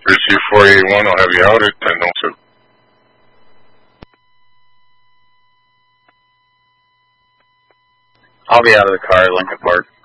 Receive 481, I'll have you out at 10:02. I'll be out of the car, Lincoln Park.